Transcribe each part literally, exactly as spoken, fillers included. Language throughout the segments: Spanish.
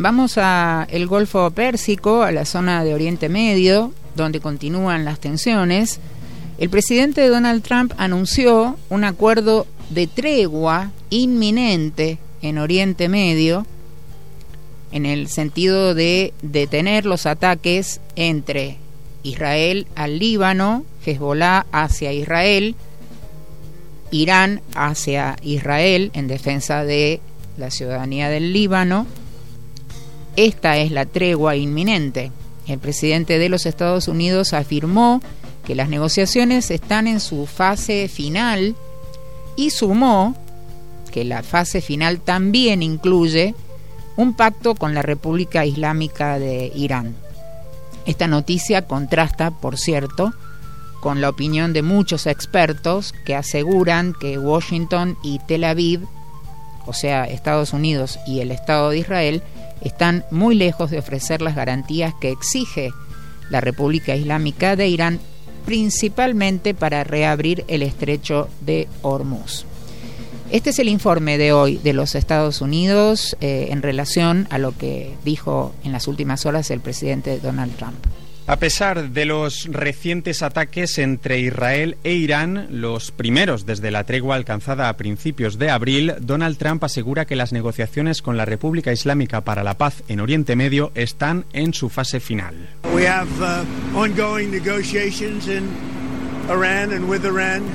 Vamos a el Golfo Pérsico, a la zona de Oriente Medio, donde continúan las tensiones. El presidente Donald Trump anunció un acuerdo de tregua inminente en Oriente Medio, en el sentido de detener los ataques entre Israel al Líbano, Hezbolá hacia Israel, Irán hacia Israel en defensa de la ciudadanía del Líbano. Esta es la tregua inminente. El presidente de los Estados Unidos afirmó que las negociaciones están en su fase final y sumó que la fase final también incluye un pacto con la República Islámica de Irán. Esta noticia contrasta, por cierto, con la opinión de muchos expertos que aseguran que Washington y Tel Aviv, o sea, Estados Unidos y el Estado de Israel, están muy lejos de ofrecer las garantías que exige la República Islámica de Irán, principalmente para reabrir el estrecho de Hormuz. Este es el informe de hoy de los Estados Unidos eh, en relación a lo que dijo en las últimas horas el presidente Donald Trump. A pesar de los recientes ataques entre Israel e Irán, los primeros desde la tregua alcanzada a principios de abril, Donald Trump asegura que las negociaciones con la República Islámica para la Paz en Oriente Medio están en su fase final. We have uh, ongoing negotiations in Iran and with Iran.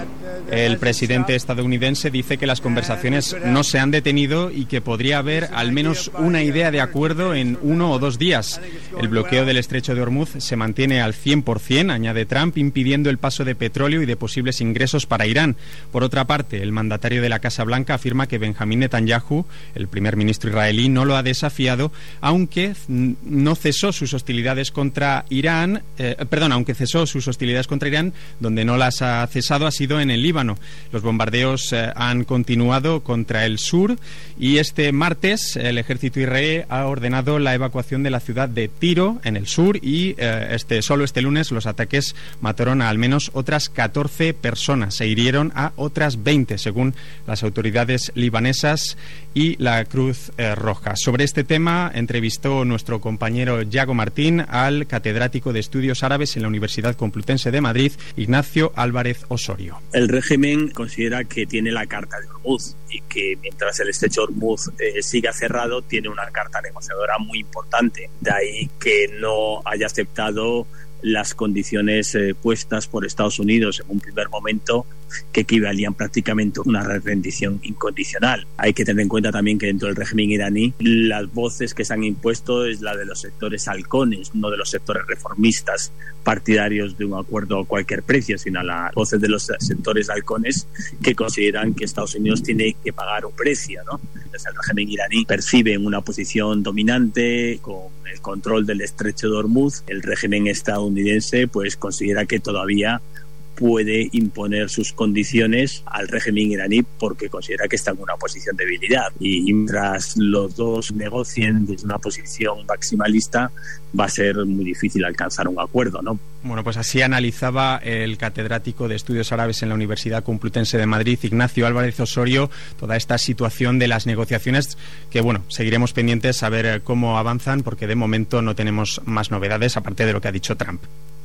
El presidente estadounidense dice que las conversaciones no se han detenido y que podría haber al menos una idea de acuerdo en uno o dos días. El bloqueo del estrecho de Hormuz se mantiene al cien por ciento, añade Trump, impidiendo el paso de petróleo y de posibles ingresos para Irán. Por otra parte, el mandatario de la Casa Blanca afirma que Benjamín Netanyahu, el primer ministro israelí, no lo ha desafiado, aunque no cesó sus hostilidades contra Irán, eh, perdón, aunque cesó sus hostilidades contra Irán, donde no las ha cesado ha sido en el Líbano. Los bombardeos eh, han continuado contra el sur y este martes el ejército israelí ha ordenado la evacuación de la ciudad de Tiro en el sur y eh, este, solo este lunes los ataques mataron a al menos otras catorce personas e hirieron a otras veinte según las autoridades libanesas y la Cruz eh, Roja. Sobre este tema entrevistó nuestro compañero Yago Martín al catedrático de Estudios Árabes en la Universidad Complutense de Madrid, Ignacio Álvarez Osorio. El régimen considera que tiene la carta de Hormuz y que mientras el estrecho de Hormuz eh, siga cerrado tiene una carta negociadora muy importante. De ahí que no haya aceptado las condiciones eh, puestas por Estados Unidos en un primer momento, que equivalían prácticamente a una rendición incondicional. Hay que tener en cuenta también que dentro del régimen iraní las voces que se han impuesto es la de los sectores halcones, no de los sectores reformistas partidarios de un acuerdo a cualquier precio, sino las voces de los sectores halcones que consideran que Estados Unidos tiene que pagar un precio, ¿no? Entonces el régimen iraní percibe una posición dominante con el control del estrecho de Hormuz. El régimen estadounidense pues considera que todavía puede imponer sus condiciones al régimen iraní porque considera que está en una posición de debilidad. Y mientras los dos negocien desde una posición maximalista, va a ser muy difícil alcanzar un acuerdo, ¿no? Bueno, pues así analizaba el catedrático de Estudios Árabes en la Universidad Complutense de Madrid, Ignacio Álvarez Osorio, toda esta situación de las negociaciones que, bueno, seguiremos pendientes a ver cómo avanzan porque de momento no tenemos más novedades aparte de lo que ha dicho Trump.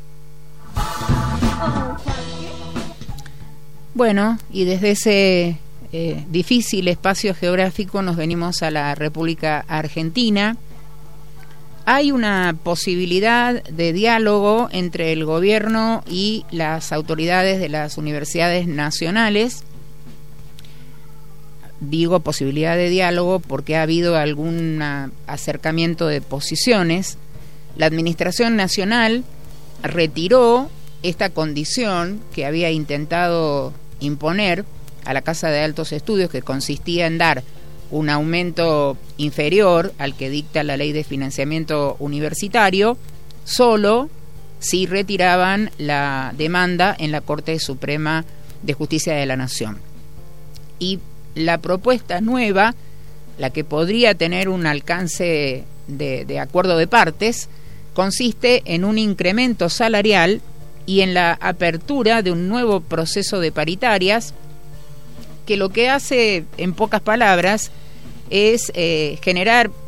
Bueno, y desde ese eh, difícil espacio geográfico nos venimos a la República Argentina. Hay una posibilidad de diálogo entre el gobierno y las autoridades de las universidades nacionales. Digo posibilidad de diálogo porque ha habido algún acercamiento de posiciones. La Administración Nacional retiró esta condición que había intentado imponer a la Casa de Altos Estudios, que consistía en dar un aumento inferior al que dicta la Ley de Financiamiento Universitario, solo si retiraban la demanda en la Corte Suprema de Justicia de la Nación. Y la propuesta nueva, la que podría tener un alcance de, de acuerdo de partes, consiste en un incremento salarial y en la apertura de un nuevo proceso de paritarias que lo que hace, en pocas palabras, es eh, generar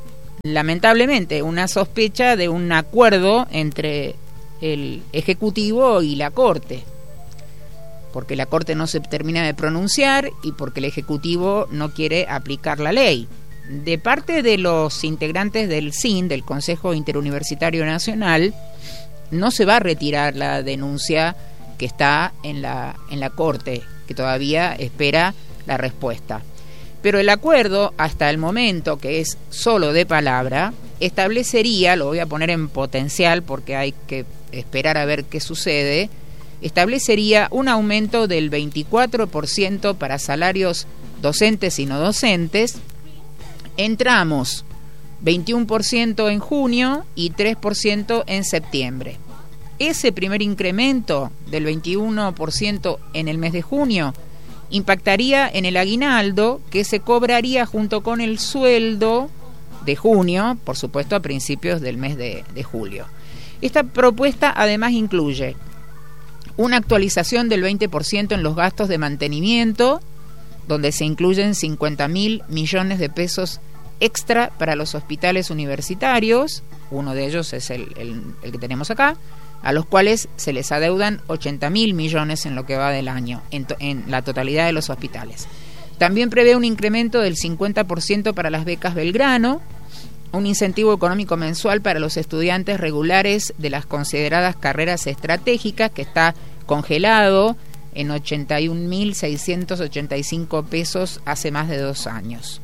lamentablemente, una sospecha de un acuerdo entre el Ejecutivo y la Corte, porque la Corte no se termina de pronunciar y porque el Ejecutivo no quiere aplicar la ley. De parte de los integrantes del S I N, del Consejo Interuniversitario Nacional, no se va a retirar la denuncia que está en la, en la Corte, que todavía espera la respuesta. Pero el acuerdo, hasta el momento, que es solo de palabra, establecería, lo voy a poner en potencial porque hay que esperar a ver qué sucede, establecería un aumento del veinticuatro por ciento para salarios docentes y no docentes, en tramos veintiuno por ciento en junio y tres por ciento en septiembre. Ese primer incremento del veintiuno por ciento en el mes de junio impactaría en el aguinaldo que se cobraría junto con el sueldo de junio, por supuesto a principios del mes de, de julio. Esta propuesta además incluye una actualización del veinte por ciento en los gastos de mantenimiento, donde se incluyen cincuenta mil millones de pesos extra para los hospitales universitarios, uno de ellos es el, el, el que tenemos acá, a los cuales se les adeudan ochenta mil millones en lo que va del año, en, to, en la totalidad de los hospitales. También prevé un incremento del cincuenta por ciento para las becas Belgrano, un incentivo económico mensual para los estudiantes regulares de las consideradas carreras estratégicas, que está congelado en ochenta y un mil seiscientos ochenta y cinco pesos hace más de dos años.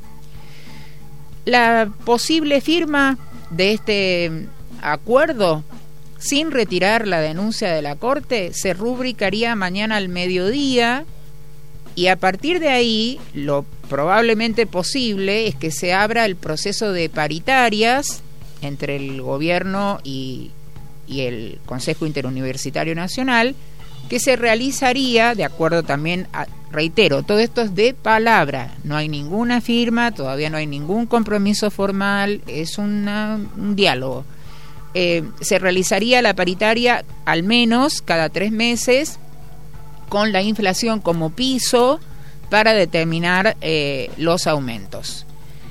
La posible firma de este acuerdo, sin retirar la denuncia de la Corte, se rubricaría mañana al mediodía, y a partir de ahí lo probablemente posible es que se abra el proceso de paritarias entre el gobierno y, y el Consejo Interuniversitario Nacional, que se realizaría de acuerdo también a, reitero, todo esto es de palabra, no hay ninguna firma, todavía no hay ningún compromiso formal, es una, un diálogo. Eh, se realizaría la paritaria al menos cada tres meses, con la inflación como piso para determinar eh, los aumentos.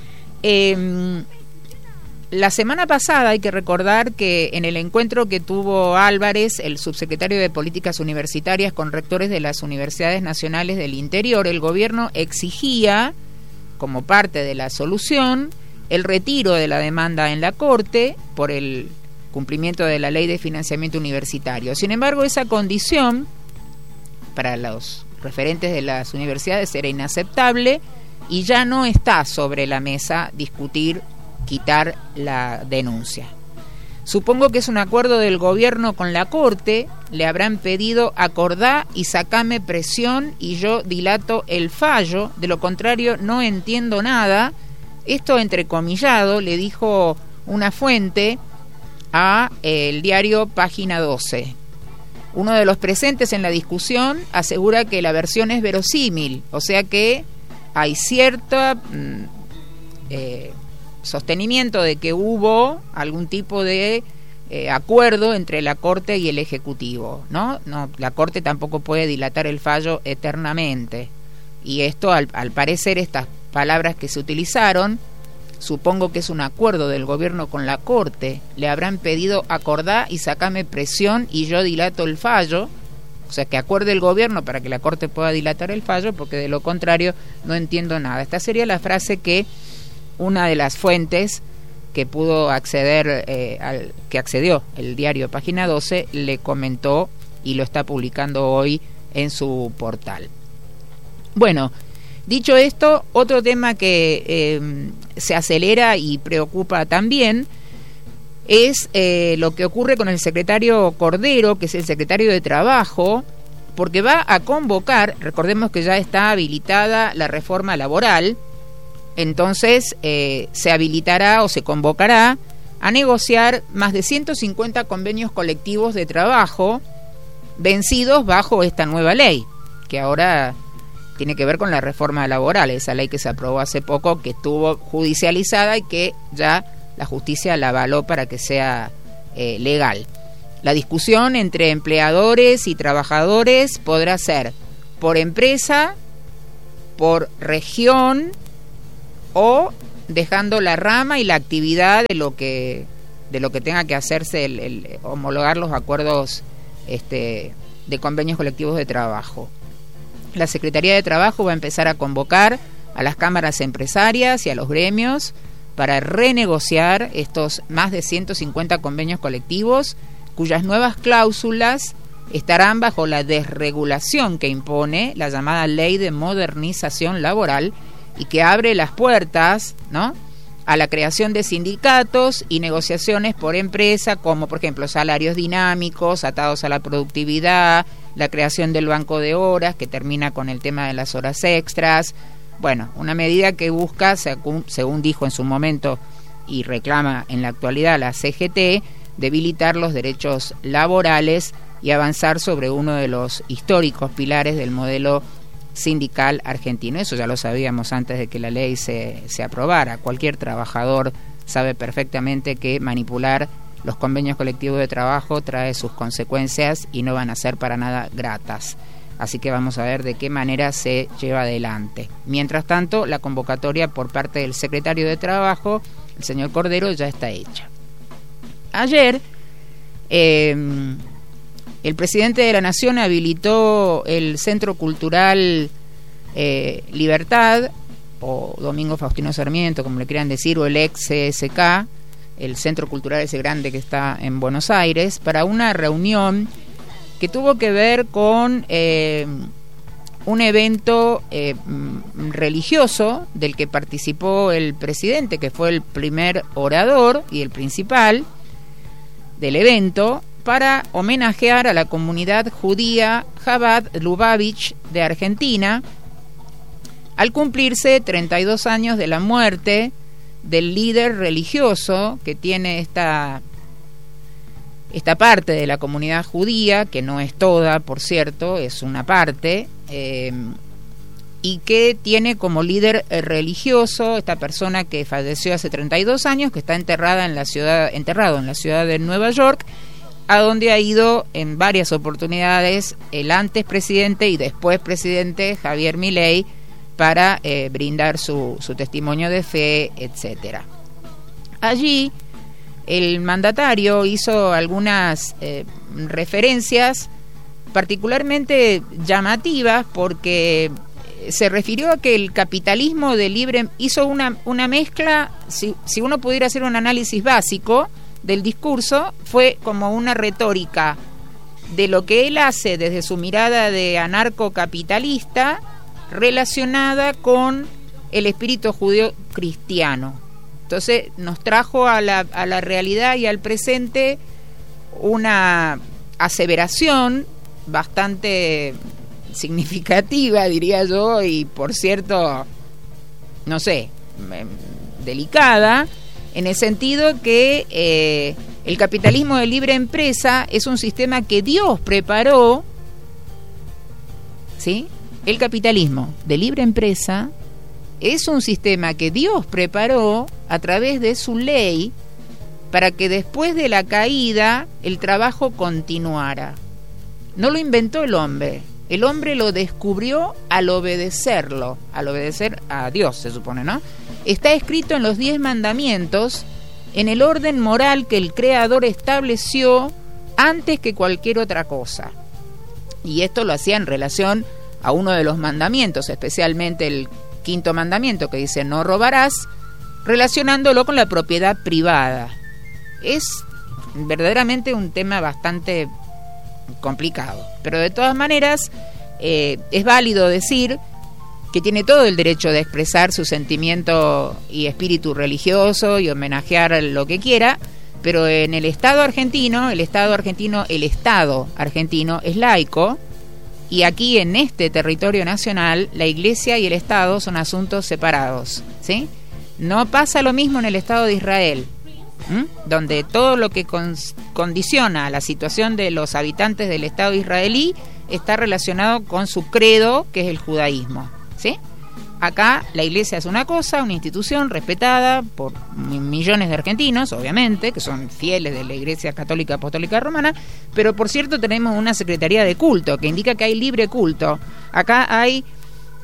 Eh, la semana pasada hay que recordar que en el encuentro que tuvo Álvarez, el subsecretario de Políticas Universitarias, con rectores de las universidades nacionales del interior, el gobierno exigía, como parte de la solución, el retiro de la demanda en la Corte por el cumplimiento de la Ley de Financiamiento Universitario. Sin embargo, esa condición para los referentes de las universidades era inaceptable y ya no está sobre la mesa discutir quitar la denuncia. Supongo que es un acuerdo del gobierno con la Corte, le habrán pedido acordá y sacame presión y yo dilato el fallo, de lo contrario no entiendo nada. Esto entrecomillado le dijo una fuente a eh, el diario Página doce. Uno de los presentes en la discusión asegura que la versión es verosímil, o sea que hay cierto mm, eh, sostenimiento de que hubo algún tipo de eh, acuerdo entre la Corte y el Ejecutivo, ¿no? No, la Corte tampoco puede dilatar el fallo eternamente. Y esto, al, al parecer, estas palabras que se utilizaron, supongo que es un acuerdo del gobierno con la Corte, le habrán pedido acordá y sacame presión y yo dilato el fallo, o sea que acuerde el gobierno para que la Corte pueda dilatar el fallo, porque de lo contrario no entiendo nada. Esta sería la frase que una de las fuentes que pudo acceder, eh, al que accedió el diario Página doce, le comentó y lo está publicando hoy en su portal. Bueno, dicho esto, otro tema que eh, se acelera y preocupa también es eh, lo que ocurre con el secretario Cordero, que es el secretario de Trabajo, porque va a convocar, recordemos que ya está habilitada la reforma laboral, entonces eh, se habilitará o se convocará a negociar más de ciento cincuenta convenios colectivos de trabajo vencidos bajo esta nueva ley, que ahora tiene que ver con la reforma laboral, esa ley que se aprobó hace poco, que estuvo judicializada y que ya la justicia la avaló para que sea eh, legal. La discusión entre empleadores y trabajadores podrá ser por empresa, por región o dejando la rama y la actividad de lo que de lo que tenga que hacerse el, el homologar los acuerdos este, de convenios colectivos de trabajo. La Secretaría de Trabajo va a empezar a convocar a las cámaras empresarias y a los gremios para renegociar estos más de ciento cincuenta convenios colectivos cuyas nuevas cláusulas estarán bajo la desregulación que impone la llamada Ley de Modernización Laboral y que abre las puertas, ¿no?, a la creación de sindicatos y negociaciones por empresa, como por ejemplo salarios dinámicos atados a la productividad, la creación del banco de horas que termina con el tema de las horas extras. Bueno, una medida que busca, según dijo en su momento y reclama en la actualidad la C G T, debilitar los derechos laborales y avanzar sobre uno de los históricos pilares del modelo sindical argentino. Eso ya lo sabíamos antes de que la ley se, se aprobara. Cualquier trabajador sabe perfectamente que manipular los convenios colectivos de trabajo trae sus consecuencias y no van a ser para nada gratas. Así que vamos a ver de qué manera se lleva adelante. Mientras tanto, la convocatoria por parte del secretario de Trabajo, el señor Cordero, ya está hecha. Ayer, eh, el presidente de la Nación habilitó el Centro Cultural eh, Libertad, o Domingo Faustino Sarmiento, como le quieran decir, o el ex C S K, el Centro Cultural ese grande que está en Buenos Aires, para una reunión que tuvo que ver con eh, un evento eh, religioso del que participó el presidente, que fue el primer orador y el principal del evento, para homenajear a la comunidad judía Chabad Lubavitch de Argentina, al cumplirse treinta y dos años de la muerte del líder religioso que tiene esta, esta parte de la comunidad judía, que no es toda, por cierto, es una parte, eh, y que tiene como líder religioso esta persona que falleció hace treinta y dos años, que está enterrada en la ciudad, enterrado en la ciudad de Nueva York, a donde ha ido en varias oportunidades el antes presidente y después presidente Javier Milei para eh, brindar su, su testimonio de fe, etcétera. Allí el mandatario hizo algunas eh, referencias particularmente llamativas, porque se refirió a que el capitalismo de libre hizo una, una mezcla, si, si uno pudiera hacer un análisis básico del discurso, fue como una retórica de lo que él hace desde su mirada de anarcocapitalista relacionada con el espíritu judío cristiano. Entonces nos trajo a la, a la realidad y al presente una aseveración bastante significativa, diría yo, y por cierto, no sé, delicada, en el sentido que eh, el capitalismo de libre empresa es un sistema que Dios preparó, ¿sí? El capitalismo de libre empresa es un sistema que Dios preparó a través de su ley para que después de la caída el trabajo continuara. No lo inventó el hombre, el hombre lo descubrió al obedecerlo, al obedecer a Dios, se supone, ¿no? Está escrito en los diez mandamientos, en el orden moral que el Creador estableció antes que cualquier otra cosa. Y esto lo hacía en relación a uno de los mandamientos, especialmente el quinto mandamiento que dice no robarás, relacionándolo con la propiedad privada. Es verdaderamente un tema bastante complicado, pero de todas maneras eh, es válido decir que tiene todo el derecho de expresar su sentimiento y espíritu religioso y homenajear lo que quiera, pero en el Estado argentino, el Estado argentino, el Estado argentino es laico, y aquí en este territorio nacional la Iglesia y el Estado son asuntos separados, ¿sí? No pasa lo mismo en el Estado de Israel, ¿m? donde todo lo que con, condiciona la situación de los habitantes del Estado israelí está relacionado con su credo, que es el judaísmo, ¿sí? Acá la Iglesia es una cosa, una institución respetada por millones de argentinos, obviamente, que son fieles de la Iglesia Católica Apostólica Romana, pero por cierto tenemos una Secretaría de Culto, que indica que hay libre culto. Acá hay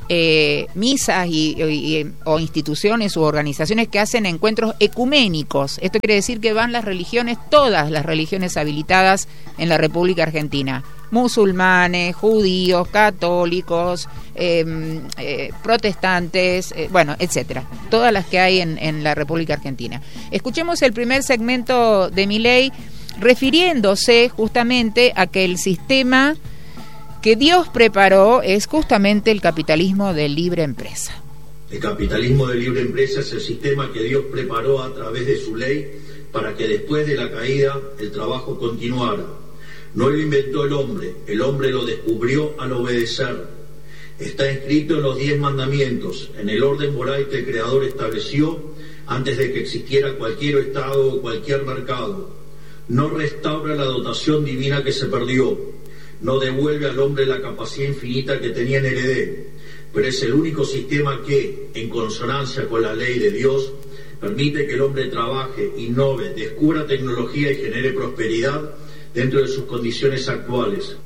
eh, misas y, y, o instituciones u organizaciones que hacen encuentros ecuménicos. Esto quiere decir que van las religiones, todas las religiones habilitadas en la República Argentina. Musulmanes, judíos, católicos, eh, eh, protestantes, eh, bueno, etcétera. Todas las que hay en, en la República Argentina. Escuchemos el primer segmento de Milei refiriéndose justamente a que el sistema que Dios preparó es justamente el capitalismo de libre empresa. El capitalismo de libre empresa es el sistema que Dios preparó a través de su ley para que después de la caída el trabajo continuara. No lo inventó el hombre, el hombre lo descubrió al obedecer. Está escrito en los diez mandamientos, en el orden moral que el Creador estableció antes de que existiera cualquier estado o cualquier mercado. No restaura la dotación divina que se perdió, no devuelve al hombre la capacidad infinita que tenía en el Edén, pero es el único sistema que, en consonancia con la ley de Dios, permite que el hombre trabaje, innove, descubra tecnología y genere prosperidad dentro de sus condiciones actuales.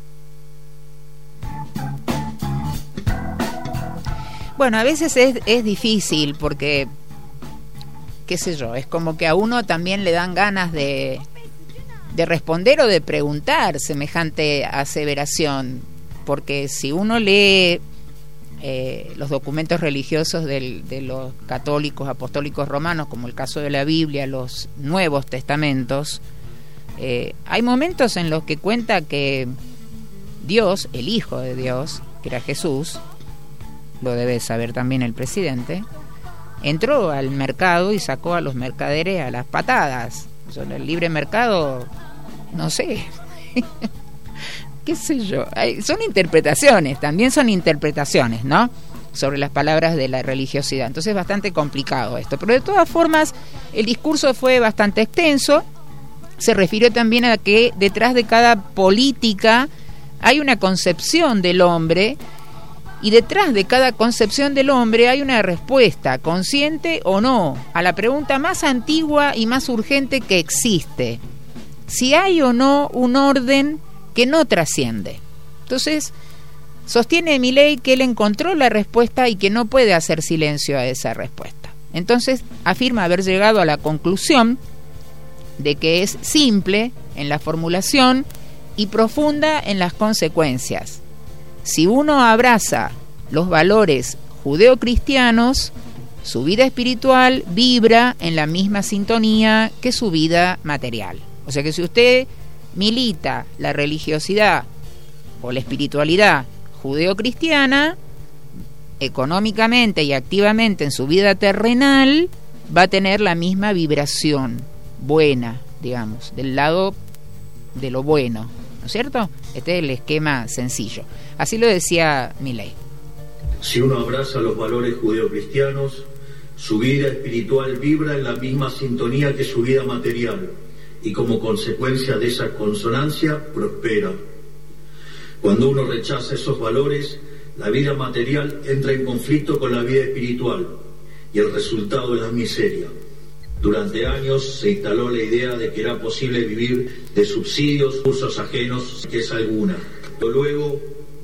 Bueno, a veces es, es difícil porque, qué sé yo, es como que a uno también le dan ganas de, de responder o de preguntar semejante aseveración, porque si uno lee eh, los documentos religiosos del, de los católicos apostólicos romanos, como el caso de la Biblia, los Nuevos Testamentos, Eh, hay momentos en los que cuenta que Dios, el Hijo de Dios, que era Jesús, lo debe saber también el presidente, entró al mercado y sacó a los mercaderes a las patadas. O sea, el libre mercado, no sé, qué sé yo, hay, son interpretaciones, también son interpretaciones, ¿no?, sobre las palabras de la religiosidad. Entonces es bastante complicado esto, pero de todas formas el discurso fue bastante extenso. Se refirió también a que detrás de cada política hay una concepción del hombre y detrás de cada concepción del hombre hay una respuesta, consciente o no, a la pregunta más antigua y más urgente que existe: si hay o no un orden que no trasciende. Entonces, sostiene Milei que él encontró la respuesta y que no puede hacer silencio a esa respuesta. Entonces, afirma haber llegado a la conclusión de que es simple en la formulación y profunda en las consecuencias. Si uno abraza los valores judeocristianos, su vida espiritual vibra en la misma sintonía que su vida material. O sea que si usted milita la religiosidad o la espiritualidad judeocristiana, económicamente y activamente en su vida terrenal, va a tener la misma vibración buena, digamos, del lado de lo bueno, ¿no es cierto? Este es el esquema sencillo. Así lo decía Milei. Si uno abraza los valores judeocristianos, su vida espiritual vibra en la misma sintonía que su vida material, y como consecuencia de esa consonancia, prospera. Cuando uno rechaza esos valores, la vida material entra en conflicto con la vida espiritual, y el resultado es la miseria. Durante años se instaló la idea de que era posible vivir de subsidios, cursos ajenos, que es alguna. Pero luego,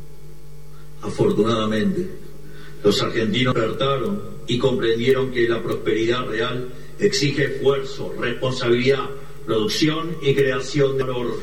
afortunadamente, los argentinos despertaron y comprendieron que la prosperidad real exige esfuerzo, responsabilidad, producción y creación de valor.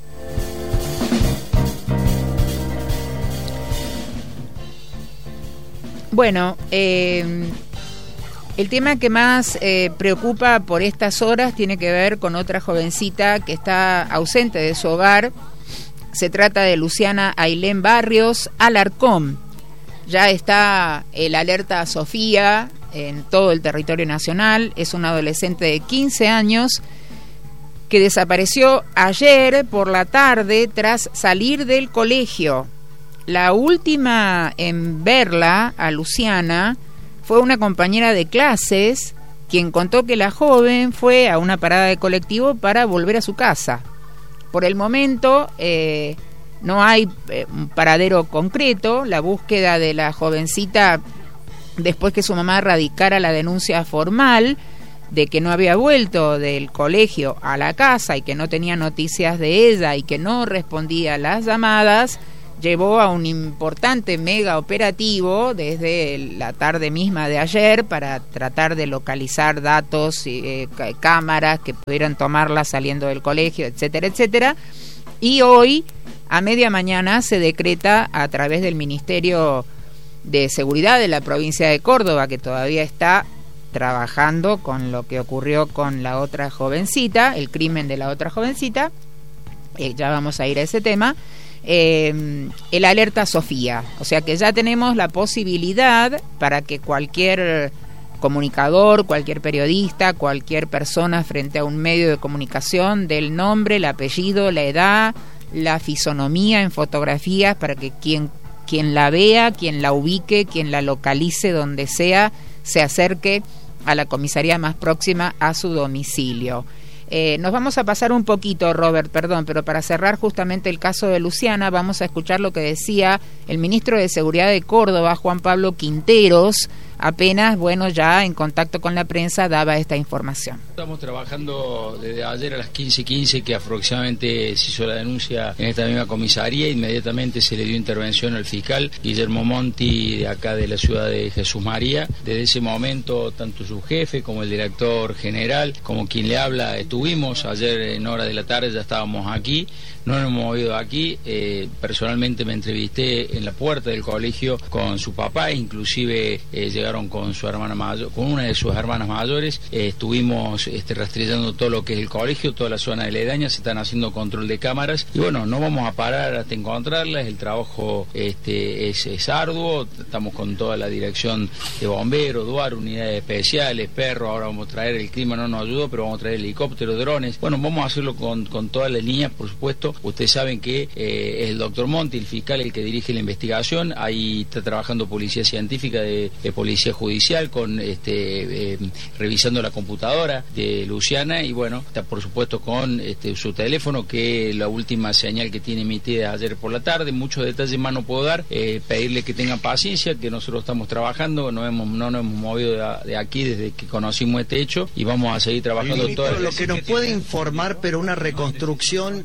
Bueno, eh... el tema que más eh, preocupa por estas horas tiene que ver con otra jovencita que está ausente de su hogar. Se trata de Luciana Ailén Barrios Alarcón. Ya está el alerta Sofía en todo el territorio nacional. Es una adolescente de quince años que desapareció ayer por la tarde tras salir del colegio. La última en verla, a Luciana, fue una compañera de clases quien contó que la joven fue a una parada de colectivo para volver a su casa. Por el momento eh, no hay eh, un paradero concreto. La búsqueda de la jovencita, después que su mamá radicara la denuncia formal de que no había vuelto del colegio a la casa y que no tenía noticias de ella y que no respondía a las llamadas, llevó a un importante mega operativo desde la tarde misma de ayer para tratar de localizar datos, eh, cámaras que pudieran tomarlas saliendo del colegio, etcétera, etcétera. Y hoy, a media mañana, se decreta a través del Ministerio de Seguridad de la provincia de Córdoba, que todavía está trabajando con lo que ocurrió con la otra jovencita, el crimen de la otra jovencita, eh, ya vamos a ir a ese tema, eh, el alerta Sofía, o sea que ya tenemos la posibilidad para que cualquier comunicador, cualquier periodista, cualquier persona frente a un medio de comunicación dé el nombre, el apellido, la edad, la fisonomía en fotografías para que quien, quien la vea, quien la ubique, quien la localice donde sea, se acerque a la comisaría más próxima a su domicilio. Eh, nos vamos a pasar un poquito, Robert, perdón, pero para cerrar justamente el caso de Luciana, vamos a escuchar lo que decía el ministro de Seguridad de Córdoba, Juan Pablo Quinteros, apenas, bueno, ya en contacto con la prensa daba esta información. Estamos trabajando desde ayer a las quince quince, que aproximadamente se hizo la denuncia en esta misma comisaría. Inmediatamente se le dio intervención al fiscal Guillermo Monti, de acá de la ciudad de Jesús María. Desde ese momento, tanto su jefe como el director general, como quien le habla, estuvimos ayer en hora de la tarde, ya estábamos aquí. No nos hemos movido aquí. Eh, personalmente me entrevisté en la puerta del colegio con su papá, inclusive eh, llegaron con su hermana mayor, con una de sus hermanas mayores. Eh, estuvimos este, rastrillando todo lo que es el colegio, toda la zona aledaña, se están haciendo control de cámaras y bueno, no vamos a parar hasta encontrarlas. El trabajo este, es, es arduo, estamos con toda la dirección de bomberos, DUAR, unidades especiales, perros. Ahora vamos a traer, el clima no nos ayudó, pero vamos a traer helicópteros, drones. Bueno, vamos a hacerlo con, con todas las líneas, por supuesto. Ustedes saben que eh, es el doctor Monti, el fiscal, el que dirige la investigación. Ahí está trabajando policía científica de, de policía judicial, con este eh, revisando la computadora de Luciana, y bueno, está por supuesto con este, su teléfono, que la última señal que tiene emitida ayer por la tarde. Muchos detalles más no puedo dar, eh, pedirle que tengan paciencia, que nosotros estamos trabajando, no, hemos, no nos hemos movido de, de aquí desde que conocimos este hecho y vamos a seguir trabajando todo lo que nos puede informar, pero una reconstrucción.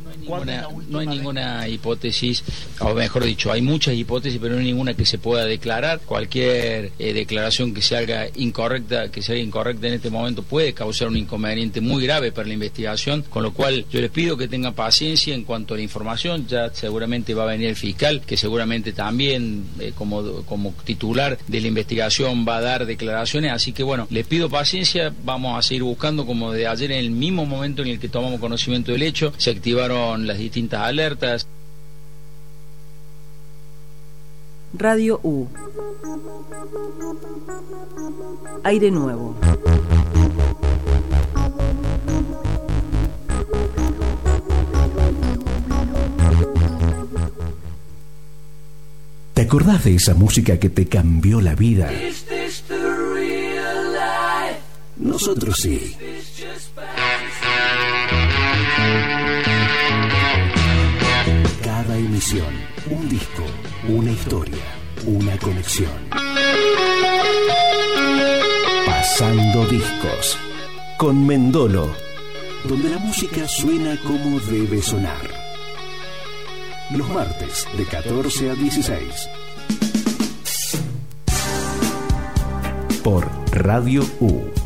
No hay ninguna hipótesis, o mejor dicho, hay muchas hipótesis, pero no hay ninguna que se pueda declarar. Cualquier eh, declaración que se haga incorrecta, que sea incorrecta en este momento, puede causar un inconveniente muy grave para la investigación, con lo cual yo les pido que tengan paciencia en cuanto a la información. Ya seguramente va a venir el fiscal, que seguramente también eh, como, como titular de la investigación va a dar declaraciones, así que bueno, les pido paciencia, vamos a seguir buscando. Como de ayer, en el mismo momento en el que tomamos conocimiento del hecho, se activaron las distintas alertas. Radio U. Aire nuevo. ¿Te acordás de esa música que te cambió la vida? Nosotros sí. Cada emisión, un disco, una historia, una conexión. Pasando discos, con Mendolo, donde la música suena como debe sonar. Los martes, de catorce a dieciséis. Por Radio U.